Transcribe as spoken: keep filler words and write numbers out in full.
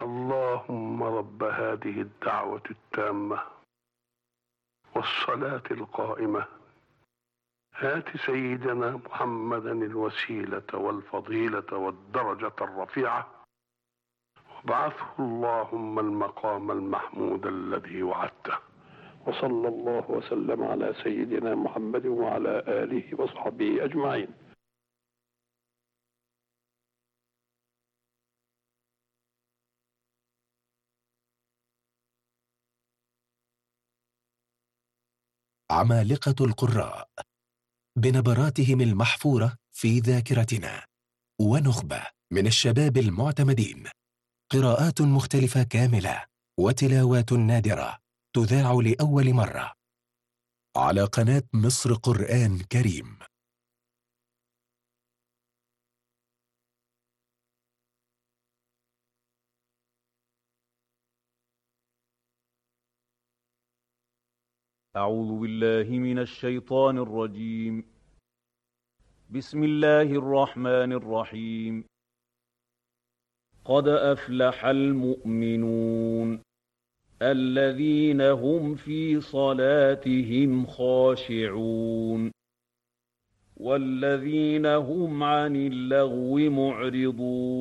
اللهم رب هذه الدعوة التامة والصلاة القائمة آت سيدنا محمدا الوسيلة والفضيلة والدرجة الرفيعة وابعثه اللهم المقام المحمود الذي وعدته. وصلى الله وسلم على سيدنا محمد وعلى آله وصحبه أجمعين. عمالقة القراء بنبراتهم المحفورة في ذاكرتنا، ونخبة من الشباب المعتمدين، قراءات مختلفة كاملة وتلاوات نادرة تذاع لأول مرة على قناة مصر قرآن كريم. أعوذ بالله من الشيطان الرجيم. بسم الله الرحمن الرحيم. قد أفلح المؤمنون الذين هم في صلاتهم خاشعون والذين هم عن اللغو معرضون